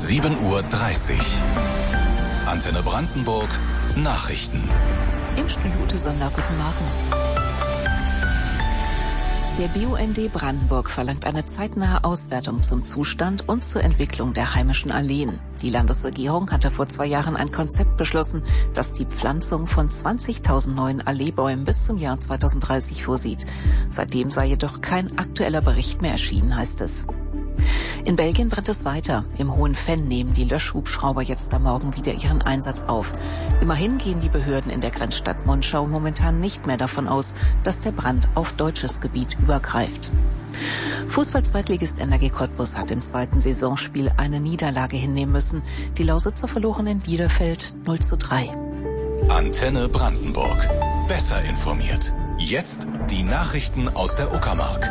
7:30 Uhr. Antenne Brandenburg Nachrichten. Im Studio Ute Sonder, guten Morgen. Der BUND Brandenburg verlangt eine zeitnahe Auswertung zum Zustand und zur Entwicklung der heimischen Alleen. Die Landesregierung hatte vor 2 Jahren ein Konzept beschlossen, das die Pflanzung von 20.000 neuen Alleebäumen bis zum Jahr 2030 vorsieht. Seitdem sei jedoch kein aktueller Bericht mehr erschienen, heißt es. In Belgien brennt es weiter. Im Hohen Venn nehmen die Löschhubschrauber jetzt am Morgen wieder ihren Einsatz auf. Immerhin gehen die Behörden in der Grenzstadt Monschau momentan nicht mehr davon aus, dass der Brand auf deutsches Gebiet übergreift. Fußball-Zweitligist NRG Cottbus hat im 2. Saisonspiel eine Niederlage hinnehmen müssen. Die Lausitzer verloren in Bielefeld 0:3. Antenne Brandenburg. Besser informiert. Jetzt die Nachrichten aus der Uckermark.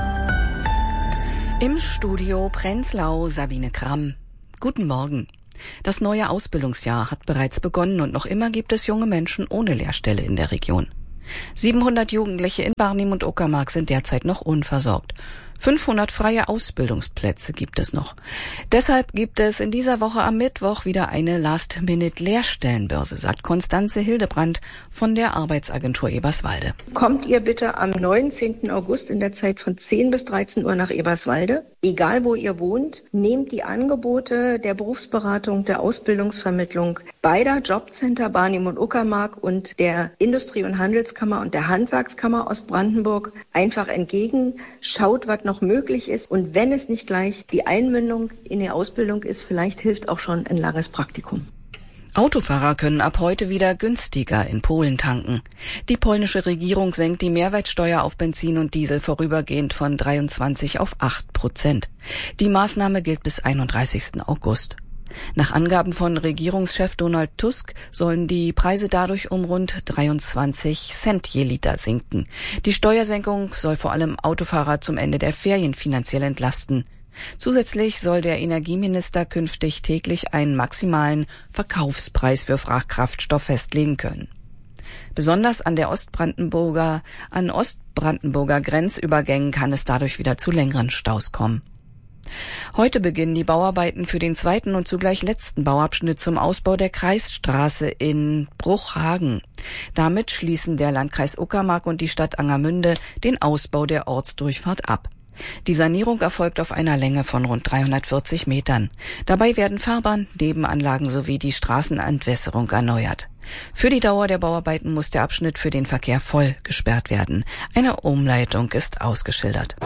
Im Studio Prenzlau Sabine Kramm. Guten Morgen. Das neue Ausbildungsjahr hat bereits begonnen und noch immer gibt es junge Menschen ohne Lehrstelle in der Region. 700 Jugendliche in Barnim und Uckermark sind derzeit noch unversorgt. 500 freie Ausbildungsplätze gibt es noch. Deshalb gibt es in dieser Woche am Mittwoch wieder eine Last-Minute-Lehrstellenbörse, sagt Konstanze Hildebrand von der Arbeitsagentur Eberswalde. Kommt ihr bitte am 19. August in der Zeit von 10 bis 13 Uhr nach Eberswalde. Egal wo ihr wohnt, nehmt die Angebote der Berufsberatung, der Ausbildungsvermittlung beider Jobcenter Barnim und Uckermark und der Industrie- und Handelskammer und der Handwerkskammer Ostbrandenburg einfach entgegen. Schaut, was noch möglich ist. Und wenn es nicht gleich die Einmündung in die Ausbildung ist, vielleicht hilft auch schon ein langes Praktikum. Autofahrer können ab heute wieder günstiger in Polen tanken. Die polnische Regierung senkt die Mehrwertsteuer auf Benzin und Diesel vorübergehend von 23 auf 8%. Die Maßnahme gilt bis 31. August. Nach Angaben von Regierungschef Donald Tusk sollen die Preise dadurch um rund 23 Cent je Liter sinken. Die Steuersenkung soll vor allem Autofahrer zum Ende der Ferien finanziell entlasten. Zusätzlich soll der Energieminister künftig täglich einen maximalen Verkaufspreis für Kraftstoff festlegen können. Besonders an Ostbrandenburger Grenzübergängen kann es dadurch wieder zu längeren Staus kommen. Heute beginnen die Bauarbeiten für den 2. und zugleich letzten Bauabschnitt zum Ausbau der Kreisstraße in Bruchhagen. Damit schließen der Landkreis Uckermark und die Stadt Angermünde den Ausbau der Ortsdurchfahrt ab. Die Sanierung erfolgt auf einer Länge von rund 340 Metern. Dabei werden Fahrbahn, Nebenanlagen sowie die Straßenentwässerung erneuert. Für die Dauer der Bauarbeiten muss der Abschnitt für den Verkehr voll gesperrt werden. Eine Umleitung ist ausgeschildert.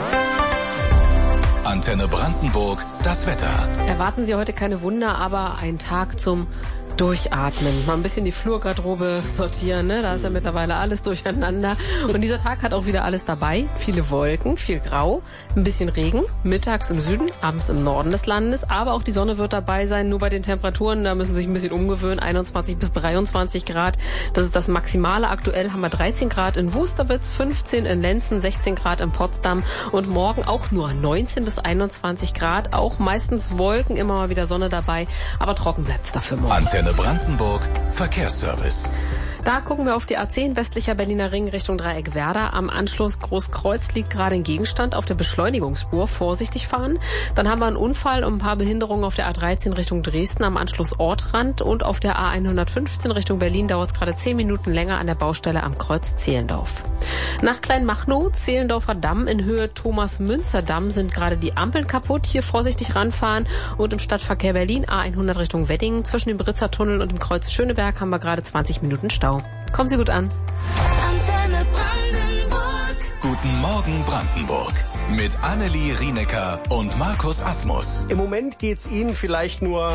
Antenne Brandenburg, das Wetter. Erwarten Sie heute keine Wunder, aber ein Tag zum Durchatmen. Mal ein bisschen die Flurgarderobe sortieren, ne? Da ist ja mittlerweile alles durcheinander. Und dieser Tag hat auch wieder alles dabei. Viele Wolken, viel Grau, ein bisschen Regen. Mittags im Süden, abends im Norden des Landes. Aber auch die Sonne wird dabei sein. Nur bei den Temperaturen, da müssen Sie sich ein bisschen umgewöhnen. 21 bis 23 Grad. Das ist das Maximale. Aktuell haben wir 13 Grad in Wusterwitz, 15 in Lenzen, 16 Grad in Potsdam. Und morgen auch nur 19 bis 21 Grad. Auch meistens Wolken, immer mal wieder Sonne dabei. Aber trocken bleibt's dafür morgen. Antenne Brandenburg Verkehrsservice. Da gucken wir auf die A10 westlicher Berliner Ring Richtung Dreieck Werder. Am Anschluss Großkreuz liegt gerade ein Gegenstand auf der Beschleunigungsspur. Vorsichtig fahren. Dann haben wir einen Unfall und ein paar Behinderungen auf der A13 Richtung Dresden am Anschluss Ortrand. Und auf der A115 Richtung Berlin dauert es gerade 10 Minuten länger an der Baustelle am Kreuz Zehlendorf. Nach Kleinmachnow, Zehlendorfer Damm in Höhe Thomas-Münzer-Damm sind gerade die Ampeln kaputt. Hier vorsichtig ranfahren. Und im Stadtverkehr Berlin A100 Richtung Weddingen. Zwischen dem Britzer Tunnel und dem Kreuz Schöneberg haben wir gerade 20 Minuten Stau. Kommen Sie gut an. Antenne Brandenburg. Guten Morgen Brandenburg. Mit Annelie Rienecker und Markus Asmus. Im Moment geht's Ihnen vielleicht nur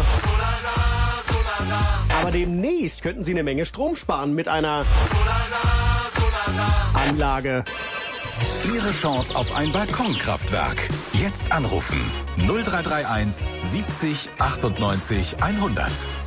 aber demnächst könnten Sie eine Menge Strom sparen mit einer Anlage. Ihre Chance auf ein Balkonkraftwerk. Jetzt anrufen. 0331 70 98 100.